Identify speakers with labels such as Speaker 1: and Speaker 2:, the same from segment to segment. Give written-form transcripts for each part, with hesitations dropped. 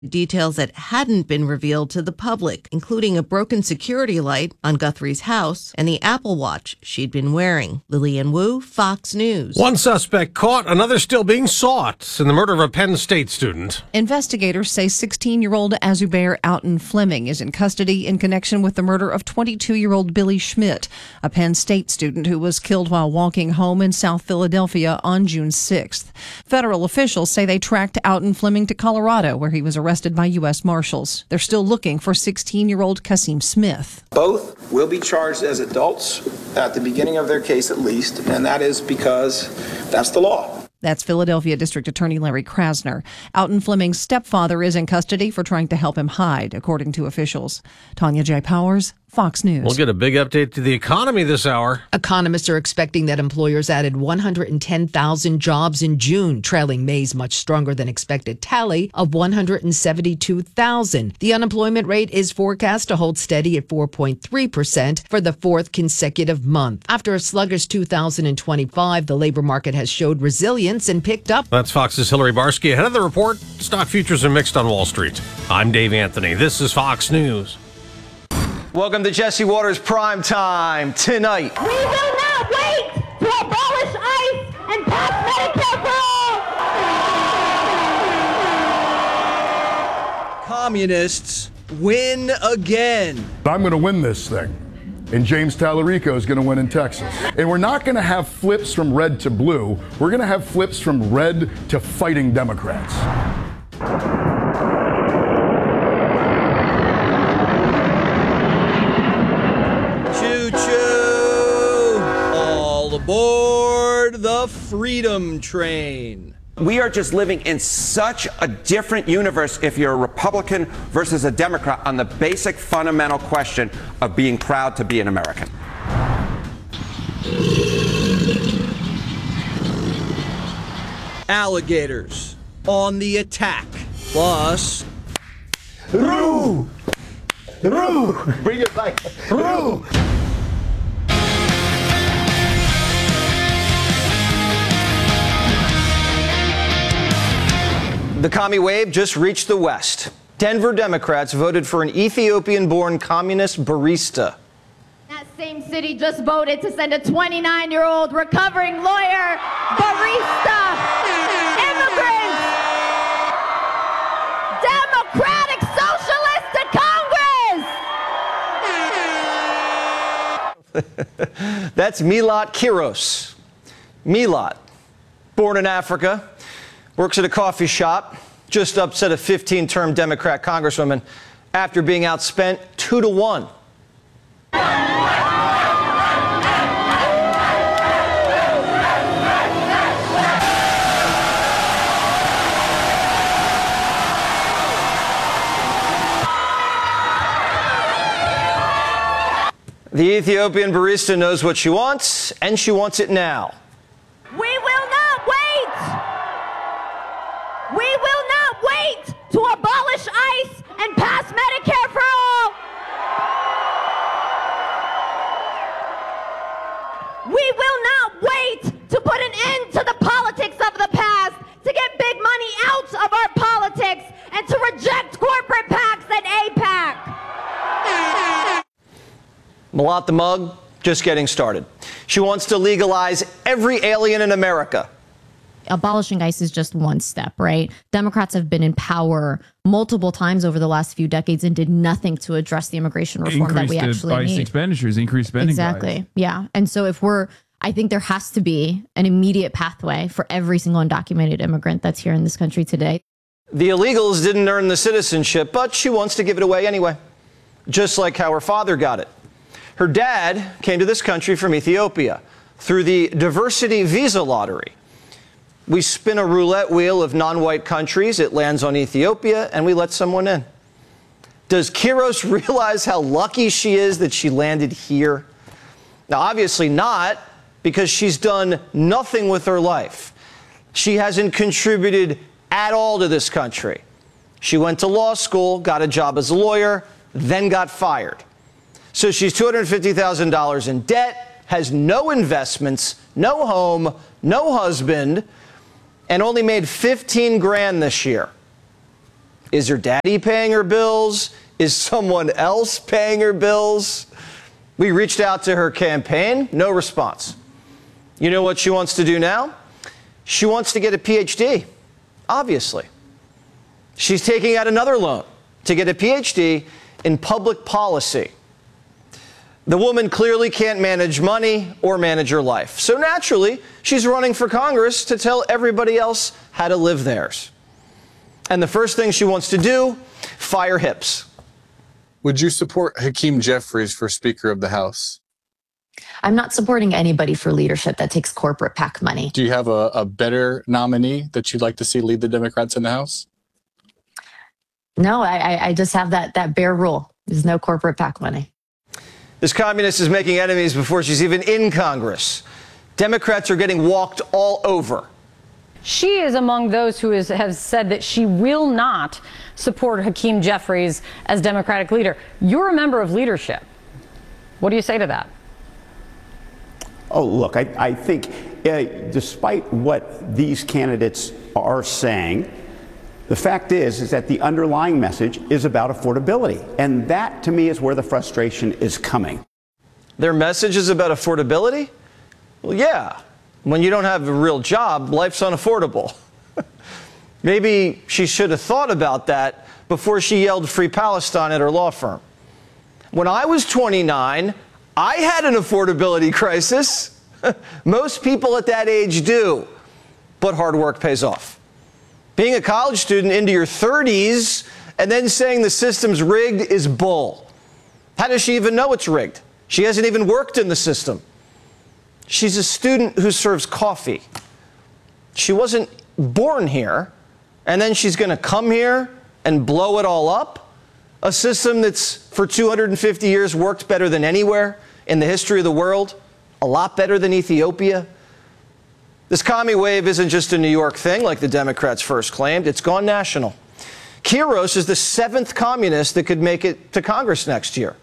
Speaker 1: Details that hadn't been revealed to the public, including a broken security light on Guthrie's house and the Apple Watch she'd been wearing. Lillian Wu, Fox News.
Speaker 2: One suspect caught, another still being sought in the murder of a Penn State student.
Speaker 3: Investigators say 16-year-old Azubair Outen Fleming is in custody in connection with the murder of 22-year-old Billy Schmidt, a Penn State student who was killed while walking home in South Philadelphia on June 6th. Federal officials say they tracked Outen Fleming to Colorado, where he was arrested by U.S. Marshals. They're still looking for 16-year-old Kasim Smith.
Speaker 4: Both will be charged as adults at the beginning of their case at least, and that is because that's the law.
Speaker 3: That's Philadelphia District Attorney Larry Krasner. Outen Fleming's stepfather is in custody for trying to help him hide, according to officials. Tanya J. Powers, Fox News.
Speaker 2: We'll get a big update to the economy this hour.
Speaker 5: Economists are expecting that employers added 110,000 jobs in June, trailing May's much stronger than expected tally of 172,000. The unemployment rate is forecast to hold steady at 4.3% for the fourth consecutive month. After a sluggish 2025, the labor market has showed resilience and picked up.
Speaker 2: That's Fox's Hillary Barsky. Ahead of the report, stock futures are mixed on Wall Street. I'm Dave Anthony. This is Fox News.
Speaker 6: Welcome to Jesse Waters Prime Time tonight.
Speaker 7: We will not wait to abolish ICE and pass Medicare for all.
Speaker 6: Communists win again.
Speaker 8: I'm going to win this thing. And James Tallarico is going to win in Texas. And we're not going to have flips from red to blue. We're going to have flips from red to fighting Democrats.
Speaker 6: Aboard the Freedom Train.
Speaker 9: We are just living in such a different universe if you're a Republican versus a Democrat on the basic fundamental question of being proud to be an American.
Speaker 6: Alligators on the attack. Plus,
Speaker 9: Roo! Roo! Bring it back. Roo!
Speaker 6: the commie wave just reached the West. Denver Democrats voted for an Ethiopian-born communist barista.
Speaker 7: That same city just voted to send a 29-year-old recovering lawyer, barista, immigrants, Democratic Socialists to Congress.
Speaker 6: That's Milat Kiros. Milat, born in Africa, works at a coffee shop, just upset a 15-term Democrat congresswoman after being outspent 2-1. The Ethiopian barista knows what she wants, and she wants it now.
Speaker 7: We will not wait! We will not wait to abolish ICE and pass Medicare for all! We will not wait to put an end to the politics of the past, to get big money out of our politics, and to reject corporate PACs and AIPAC.
Speaker 6: Milat the Mug, just getting started. She wants to legalize every alien in America.
Speaker 10: Abolishing ICE is just one step, right? Democrats have been in power multiple times over the last few decades and did nothing to address the immigration reform that we actually need.
Speaker 11: Expenditures, increased spending.
Speaker 10: Exactly. Yeah. And so I think there has to be an immediate pathway for every single undocumented immigrant that's here in this country today.
Speaker 6: The illegals didn't earn the citizenship, but she wants to give it away anyway, just like how her father got it. Her dad came to this country from Ethiopia through the diversity visa lottery. We spin a roulette wheel of non-white countries, it lands on Ethiopia, and we let someone in. Does Kiros realize how lucky she is that she landed here? Now, obviously not, because she's done nothing with her life. She hasn't contributed at all to this country. She went to law school, got a job as a lawyer, then got fired. So she's $250,000 in debt, has no investments, no home, no husband, and only made $15,000 this year. Is her daddy paying her bills? Is someone else paying her bills? We reached out to her campaign, no response. You know what she wants to do now? She wants to get a PhD, obviously. She's taking out another loan to get a PhD in public policy. The woman clearly can't manage money or manage her life. So naturally, she's running for Congress to tell everybody else how to live theirs. And the first thing she wants to do, fire Hips.
Speaker 11: Would you support Hakeem Jeffries for Speaker of the House?
Speaker 12: I'm not supporting anybody for leadership that takes corporate PAC money.
Speaker 11: Do you have a better nominee that you'd like to see lead the Democrats in the House?
Speaker 12: No, I just have that bare rule. There's no corporate PAC money.
Speaker 6: This communist is making enemies before she's even in Congress. Democrats are getting walked all over.
Speaker 13: She is among those who has said that she will not support Hakeem Jeffries as Democratic leader. You're a member of leadership. What do you say to that?
Speaker 14: Oh, look, I think despite what these candidates are saying, the fact is that the underlying message is about affordability. And that, to me, is where the frustration is coming.
Speaker 6: Their message is about affordability? Well, yeah. When you don't have a real job, life's unaffordable. Maybe she should have thought about that before she yelled Free Palestine at her law firm. When I was 29, I had an affordability crisis. Most people at that age do. But hard work pays off. Being a college student into your 30s and then saying the system's rigged is bull. How does she even know it's rigged? She hasn't even worked in the system. She's a student who serves coffee. She wasn't born here, and then she's going to come here and blow it all up? A system that's for 250 years worked better than anywhere in the history of the world, a lot better than Ethiopia. This commie wave isn't just a New York thing like the Democrats first claimed. It's gone national. Quiros is the 7th communist that could make it to Congress next year.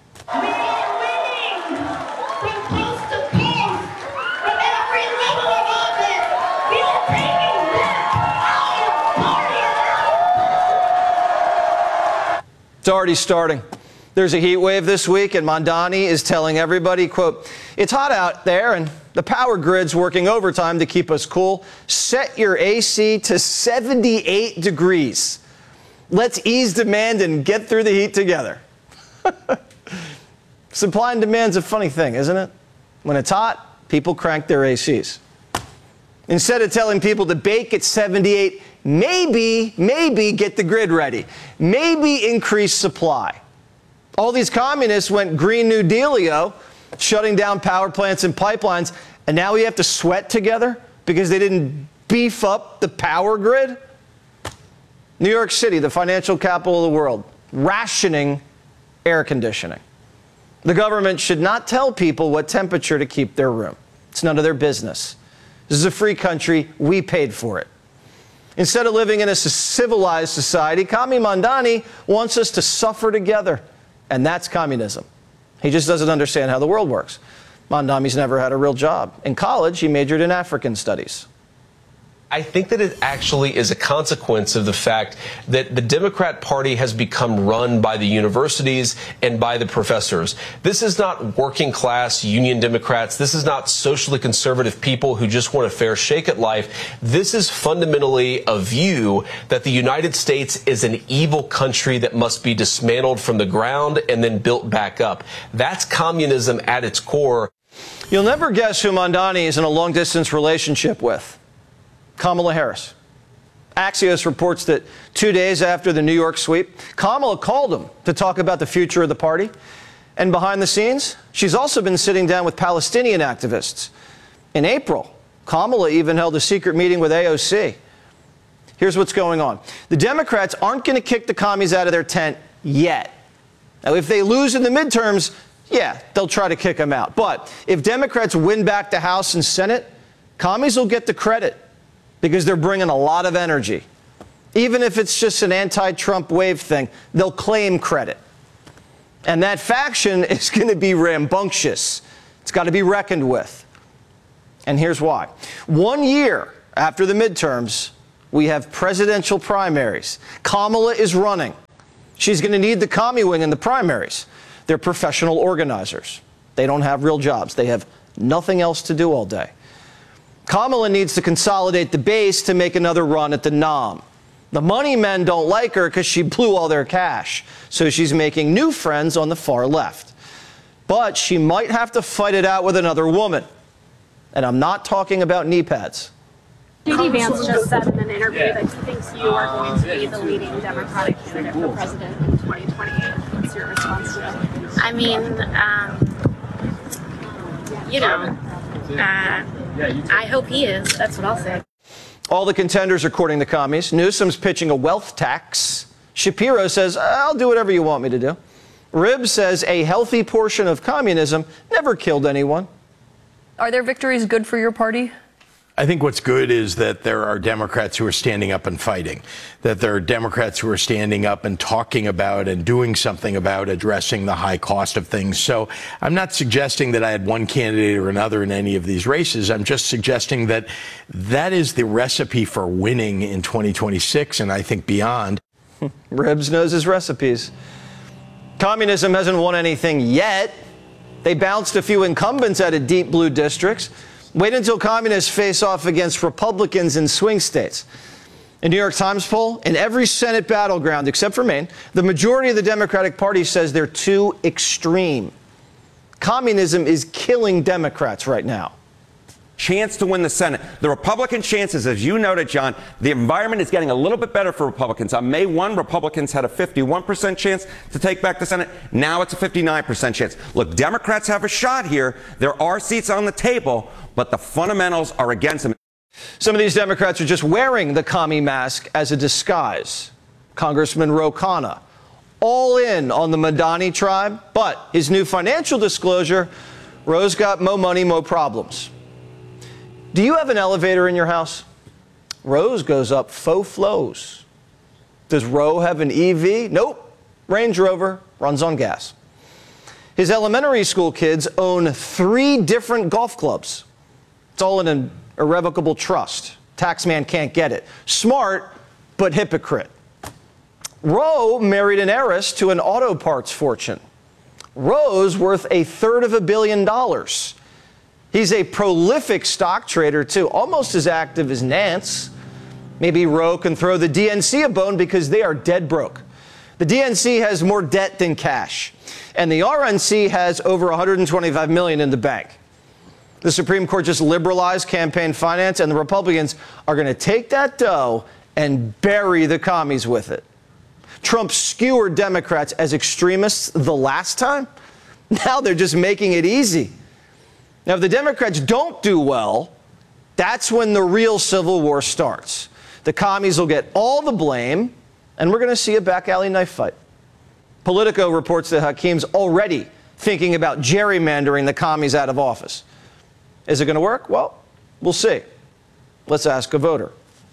Speaker 6: It's already starting. There's a heat wave this week, and Mondani is telling everybody, quote, "It's hot out there, and the power grid's working overtime to keep us cool. Set your AC to 78 degrees. Let's ease demand and get through the heat together." Supply and demand's a funny thing, isn't it? When it's hot, people crank their ACs. Instead of telling people to bake at 78, maybe get the grid ready. Maybe increase supply. All these communists went Green New Dealio, shutting down power plants and pipelines, and now we have to sweat together because they didn't beef up the power grid? New York City, the financial capital of the world, rationing air conditioning. The government should not tell people what temperature to keep their room. It's none of their business. This is a free country. We paid for it. Instead of living in a civilized society, Kami Mondani wants us to suffer together. And that's communism. He just doesn't understand how the world works. Mondani's never had a real job. In college, he majored in African studies.
Speaker 15: I think that it actually is a consequence of the fact that the Democrat Party has become run by the universities and by the professors. This is not working class union Democrats. This is not socially conservative people who just want a fair shake at life. This is fundamentally a view that the United States is an evil country that must be dismantled from the ground and then built back up. That's communism at its core.
Speaker 6: You'll never guess who Mondani is in a long-distance relationship with. Kamala Harris. Axios reports that 2 days after the New York sweep, Kamala called him to talk about the future of the party. And behind the scenes, she's also been sitting down with Palestinian activists. In April, Kamala even held a secret meeting with AOC. Here's what's going on. The Democrats aren't going to kick the commies out of their tent yet. Now, if they lose in the midterms, yeah, they'll try to kick them out. But if Democrats win back the House and Senate, commies will get the credit, because they're bringing a lot of energy. Even if it's just an anti-Trump wave thing, they'll claim credit. And that faction is going to be rambunctious. It's got to be reckoned with. And here's why. 1 year after the midterms, we have presidential primaries. Kamala is running. She's going to need the commie wing in the primaries. They're professional organizers. They don't have real jobs. They have nothing else to do all day. Kamala needs to consolidate the base to make another run at the nom. The money men don't like her because she blew all their cash. So she's making new friends on the far left. But she might have to fight it out with another woman. And I'm not talking about knee pads.
Speaker 16: J.D. Vance just said in an interview that he thinks you are going to be the leading Democratic candidate for president in 2028. What's your response to that?
Speaker 17: I mean, I hope he is. That's what I'll say.
Speaker 6: All the contenders are courting the commies. Newsom's pitching a wealth tax. Shapiro says, I'll do whatever you want me to do. Ribbs says a healthy portion of communism never killed anyone.
Speaker 18: Are their victories good for your party?
Speaker 19: I think what's good is that there are Democrats who are standing up and fighting, that there are Democrats who are standing up and talking about and doing something about addressing the high cost of things. So I'm not suggesting that I had one candidate or another in any of these races. I'm just suggesting that that is the recipe for winning in 2026 and I think beyond.
Speaker 6: Ribbs knows his recipes. Communism hasn't won anything yet. They bounced a few incumbents out of deep blue districts. Wait until communists face off against Republicans in swing states. A New York Times poll, in every Senate battleground except for Maine, the majority of the Democratic Party says they're too extreme. Communism is killing Democrats right now.
Speaker 9: Chance to win the Senate. The Republican chances, as you noted, John, the environment is getting a little bit better for Republicans. On May 1, Republicans had a 51% chance to take back the Senate. Now it's a 59% chance. Look, Democrats have a shot here. There are seats on the table, but the fundamentals are against them.
Speaker 6: Some of these Democrats are just wearing the commie mask as a disguise. Congressman Ro Khanna, all in on the Madani tribe, but his new financial disclosure, Ro's got mo money, mo problems. Do you have an elevator in your house? Ro's goes up faux flows. Does Ro have an EV? Nope. Range Rover, runs on gas. His elementary school kids own 3 different golf clubs. It's all in an irrevocable trust. Taxman can't get it. Smart, but hypocrite. Ro married an heiress to an auto parts fortune. Ro's worth $1/3 billion. He's a prolific stock trader, too, almost as active as Nance. Maybe Ro can throw the DNC a bone because they are dead broke. The DNC has more debt than cash, and the RNC has over $125 million in the bank. The Supreme Court just liberalized campaign finance, and the Republicans are going to take that dough and bury the commies with it. Trump skewered Democrats as extremists the last time. Now they're just making it easy. Now, if the Democrats don't do well, that's when the real civil war starts. The commies will get all the blame, and we're going to see a back alley knife fight. Politico reports that Hakeem's already thinking about gerrymandering the commies out of office. Is it going to work? Well, we'll see. Let's ask a voter.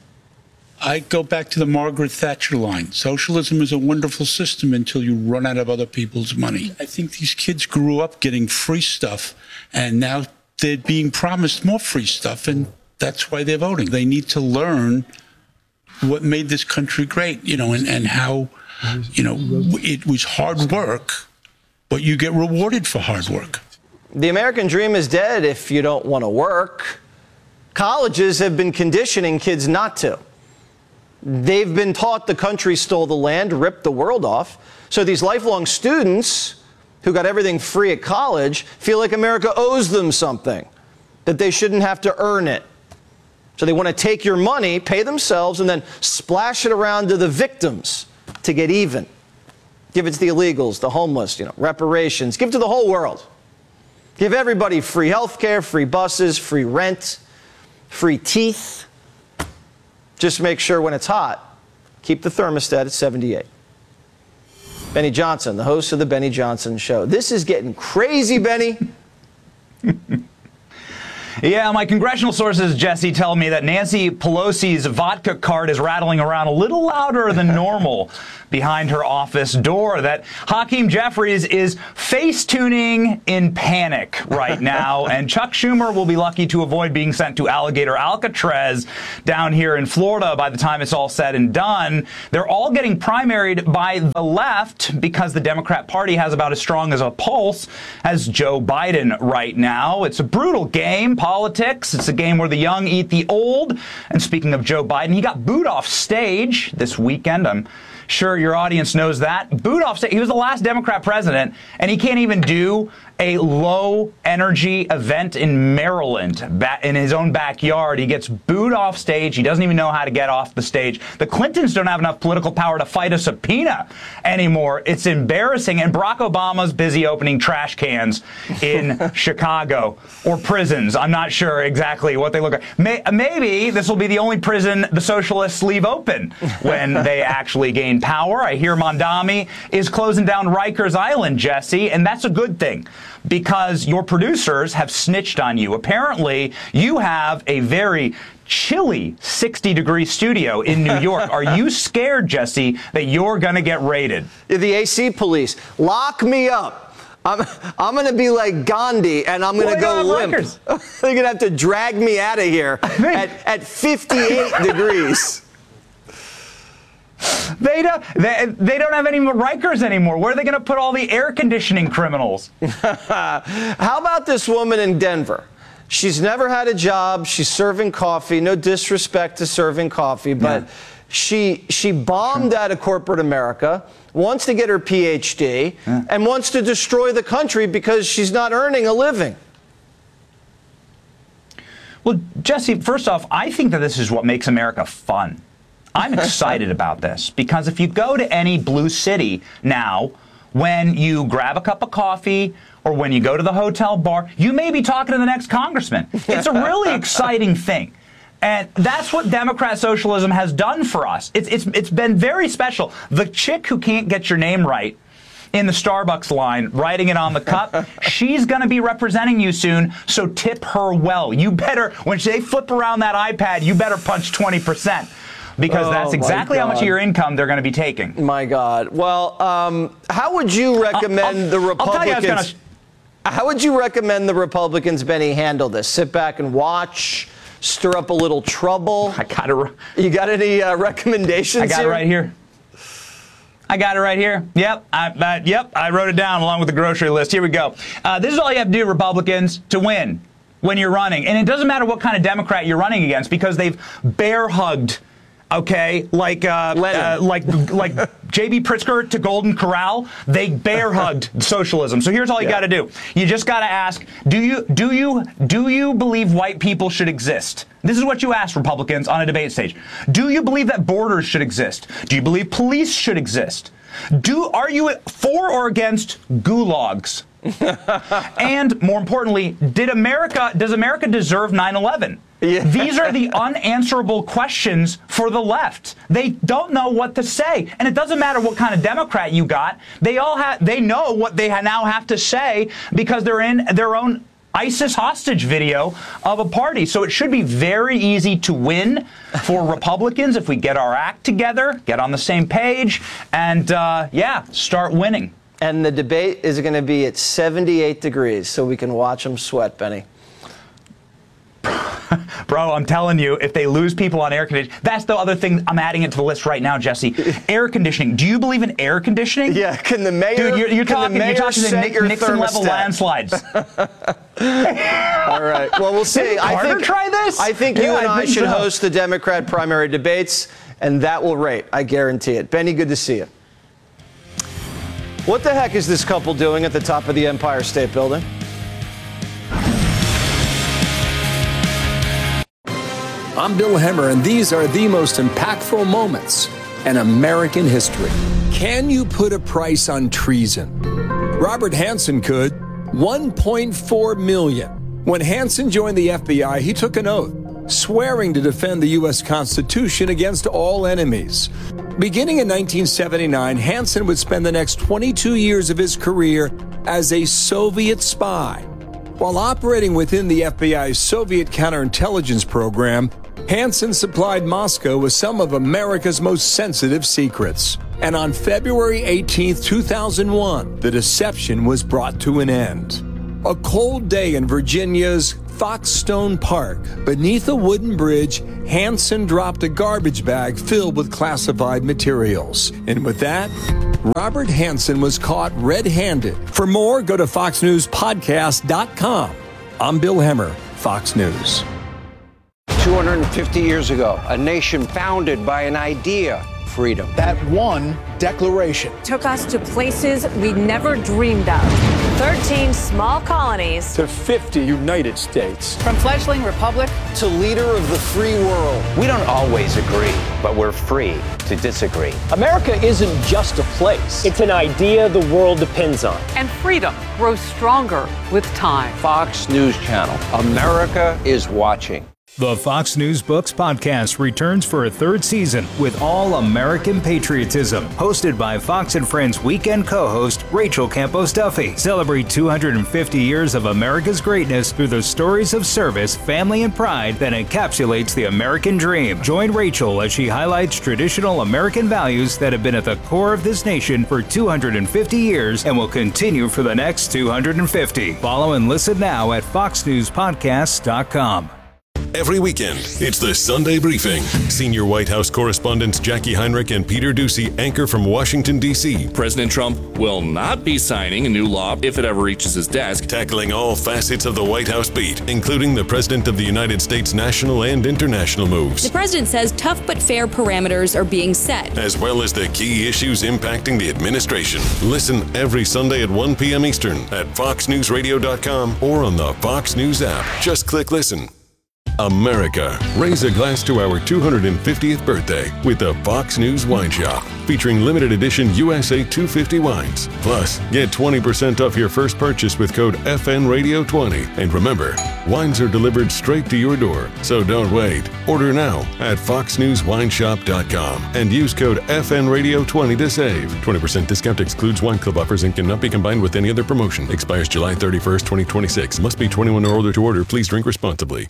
Speaker 20: I go back to the Margaret Thatcher line. Socialism is a wonderful system until you run out of other people's money. I think these kids grew up getting free stuff, and now they're being promised more free stuff, and that's why they're voting. They need to learn what made this country great, and how, it was hard work, but you get rewarded for hard work.
Speaker 6: The American dream is dead if you don't want to work. Colleges have been conditioning kids not to. They've been taught the country stole the land, ripped the world off. So these lifelong students who got everything free at college feel like America owes them something, that they shouldn't have to earn it. So they want to take your money, pay themselves, and then splash it around to the victims to get even. Give it to the illegals, the homeless, reparations. Give it to the whole world. Give everybody free health care, free buses, free rent, free teeth. Just make sure when it's hot, keep the thermostat at 78. Benny Johnson, the host of the Benny Johnson Show. This is getting crazy, Benny.
Speaker 21: Yeah, my congressional sources, Jesse, tell me that Nancy Pelosi's vodka cart is rattling around a little louder than normal behind her office door, that Hakeem Jeffries is face-tuning in panic right now, and Chuck Schumer will be lucky to avoid being sent to Alligator Alcatraz down here in Florida by the time it's all said and done. They're all getting primaried by the left because the Democrat Party has about as strong as a pulse as Joe Biden right now. It's a brutal game, politics. It's a game where the young eat the old. And speaking of Joe Biden, he got booed off stage this weekend. I'm sure your audience knows that. Booed off stage. He was the last Democrat president, and he can't even do a low-energy event in Maryland in his own backyard. He gets booed off stage. He doesn't even know how to get off the stage. The Clintons don't have enough political power to fight a subpoena anymore. It's embarrassing. And Barack Obama's busy opening trash cans in Chicago or prisons. I'm not sure exactly what they look like. Maybe this will be the only prison the socialists leave open when they actually gain power. I hear Mondami is closing down Rikers Island, Jesse, and that's a good thing, because your producers have snitched on you. Apparently, you have a very chilly 60-degree studio in New York. Are you scared, Jesse, that you're going to get raided?
Speaker 6: The AC police, lock me up. I'm going to be like Gandhi, and I'm going to go limp. They're going to have to drag me out of here at 58 degrees.
Speaker 21: They don't have any more Rikers anymore. Where are they going to put all the air conditioning criminals?
Speaker 6: How about this woman in Denver? She's never had a job. She's serving coffee. No disrespect to serving coffee, but she bombed out of corporate America, wants to get her PhD, and wants to destroy the country because she's not earning a living.
Speaker 21: Well, Jesse, first off, I think that this is what makes America fun. I'm excited about this because if you go to any blue city now, when you grab a cup of coffee or when you go to the hotel bar, you may be talking to the next congressman. It's a really exciting thing. And that's what Democrat socialism has done for us. It's been very special. The chick who can't get your name right in the Starbucks line, writing it on the cup, she's going to be representing you soon, so tip her well. You better, when they flip around that iPad, you better punch 20%. Because that's exactly how much of your income they're going to be taking.
Speaker 6: My God. Well, how would you recommend the Republicans? How would you recommend the Republicans, Benny, handle this? Sit back and watch, stir up a little trouble. You got any recommendations?
Speaker 21: I got it right here. I got it right here. Yep, I wrote it down along with the grocery list. Here we go. This is all you have to do, Republicans, to win when you're running. And it doesn't matter what kind of Democrat you're running against because they've bear-hugged. Okay, like J.B. Pritzker to Golden Corral, they bear-hugged socialism. So here's all you got to do: you just got to ask, do you believe white people should exist? This is what you ask Republicans on a debate stage. Do you believe that borders should exist? Do you believe police should exist? Are you for or against gulags? And more importantly, does America deserve 9/11? Yeah. These are the unanswerable questions for the left. They don't know what to say. And it doesn't matter what kind of Democrat you got. They know what they now have to say because they're in their own ISIS hostage video of a party. So it should be very easy to win for Republicans if we get our act together, get on the same page, and start winning.
Speaker 6: And the debate is going to be at 78 degrees, so we can watch them sweat, Benny.
Speaker 21: Bro, I'm telling you, if they lose people on air conditioning, that's the other thing. I'm adding it to the list right now, Jesse. Air conditioning. Do you believe in air conditioning?
Speaker 6: Yeah, can the mayor?
Speaker 21: Dude, you're talking Nixon-level landslides.
Speaker 6: All right. Well, we'll see.
Speaker 21: Try this?
Speaker 6: I think you and I should host the Democrat primary debates, and that will rate. I guarantee it. Benny, good to see you. What the heck is this couple doing at the top of the Empire State Building?
Speaker 22: I'm Bill Hemmer, and these are the most impactful moments in American history. Can you put a price on treason? Robert Hanssen could. $1.4 million. When Hanssen joined the FBI, he took an oath, swearing to defend the U.S. Constitution against all enemies. Beginning in 1979, Hanssen would spend the next 22 years of his career as a Soviet spy. While operating within the FBI's Soviet counterintelligence program, Hansen supplied Moscow with some of America's most sensitive secrets. And on February 18, 2001, the deception was brought to an end. A cold day in Virginia's Foxstone Park. Beneath a wooden bridge, Hansen dropped a garbage bag filled with classified materials. And with that, Robert Hansen was caught red-handed. For more, go to foxnewspodcast.com. I'm Bill Hemmer, Fox News.
Speaker 1: 250 years ago, a nation founded by an idea, freedom.
Speaker 4: That one declaration
Speaker 23: took us to places we never dreamed of. 13 small colonies
Speaker 4: to 50 United States.
Speaker 23: From fledgling republic
Speaker 1: to leader of the free world. We don't always agree, but we're free to disagree.
Speaker 24: America isn't just a place. It's an idea the world depends on.
Speaker 23: And freedom grows stronger with time.
Speaker 1: Fox News Channel. America is watching.
Speaker 25: The Fox News Books podcast returns for a third season with all American patriotism. Hosted by Fox and Friends weekend co-host Rachel Campos Duffy. Celebrate 250 years of America's greatness through the stories of service, family, and pride that encapsulates the American dream. Join Rachel as she highlights traditional American values that have been at the core of this nation for 250 years and will continue for the next 250. Follow and listen now at foxnewspodcasts.com.
Speaker 26: Every weekend, it's the Sunday Briefing. Senior White House correspondents Jackie Heinrich and Peter Doocy anchor from Washington, D.C.
Speaker 27: President Trump will not be signing a new law if it ever reaches his desk.
Speaker 26: Tackling all facets of the White House beat, including the President of the United States' national and international moves.
Speaker 28: The president says tough but fair parameters are being set,
Speaker 26: as well as the key issues impacting the administration. Listen every Sunday at 1 p.m. Eastern at foxnewsradio.com or on the Fox News app. Just click listen. America, raise a glass to our 250th birthday with the Fox News Wine Shop, featuring limited edition USA 250 wines. Plus, get 20% off your first purchase with code FNRadio20. And remember, wines are delivered straight to your door, so don't wait. Order now at foxnewswineshop.com and use code FNRadio20 to save. 20% discount excludes wine club offers and cannot be combined with any other promotion. Expires July 31st, 2026. Must be 21 or older to order. Please drink responsibly.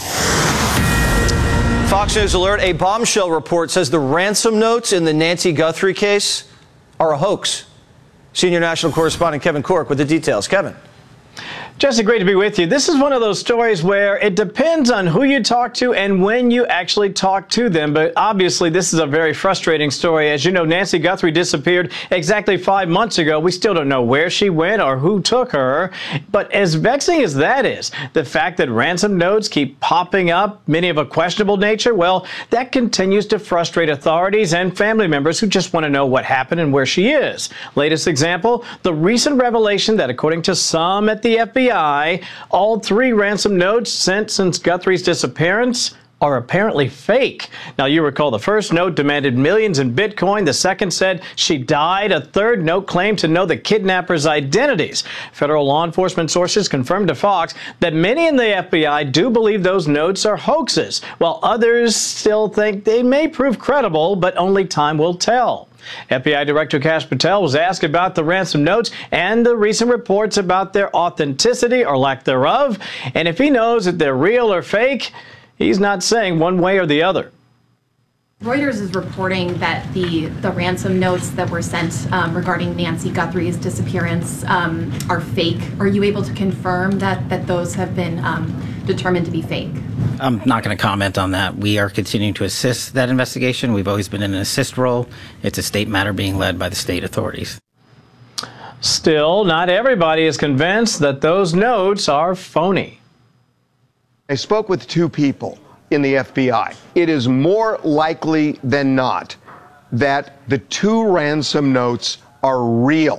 Speaker 6: Fox News alert, a bombshell report says the ransom notes in the Nancy Guthrie case are a hoax. Senior national correspondent Kevin Corke with the details. Kevin.
Speaker 29: Jesse, great to be with you. This is one of those stories where it depends on who you talk to and when you actually talk to them. But obviously, this is a very frustrating story. As you know, Nancy Guthrie disappeared exactly 5 months ago. We still don't know where she went or who took her. But as vexing as that is, the fact that ransom notes keep popping up, many of a questionable nature, well, that continues to frustrate authorities and family members who just want to know what happened and where she is. Latest example, the recent revelation that according to some at the FBI, all 3 ransom notes sent since Guthrie's disappearance are apparently fake. Now, you recall the first note demanded millions in Bitcoin. The second said she died. A third note claimed to know the kidnappers' identities. Federal law enforcement sources confirmed to Fox that many in the FBI do believe those notes are hoaxes, while others still think they may prove credible, but only time will tell. FBI Director Kash Patel was asked about the ransom notes and the recent reports about their authenticity or lack thereof. And if he knows that they're real or fake, he's not saying one way or the other.
Speaker 30: Reuters is reporting that the ransom notes that were sent regarding Nancy Guthrie's disappearance are fake. Are you able to confirm that those have been determined to be fake?
Speaker 31: I'm not going to comment on that. We are continuing to assist that investigation. We've always been in an assist role. It's a state matter being led by the state authorities.
Speaker 29: Still, not everybody is convinced that those notes are phony.
Speaker 32: I spoke with 2 people in the FBI. It is more likely than not that the 2 ransom notes are real.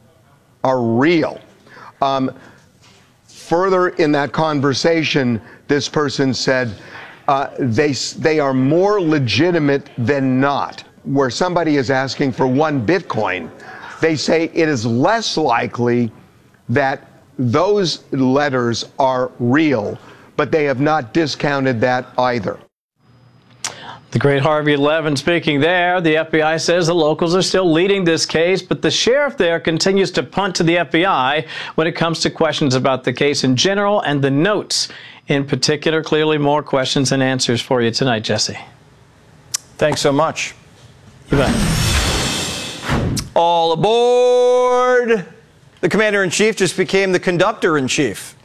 Speaker 32: Further in that conversation, this person said they are more legitimate than not. Where somebody is asking for 1 Bitcoin, they say it is less likely that those letters are real, but they have not discounted that either.
Speaker 29: The great Harvey Levin speaking there. The FBI says the locals are still leading this case, but the sheriff there continues to punt to the FBI when it comes to questions about the case in general and the notes in particular. Clearly more questions than answers for you tonight, Jesse.
Speaker 6: Thanks so much.
Speaker 29: You bet.
Speaker 6: All aboard! The commander-in-chief just became the conductor-in-chief.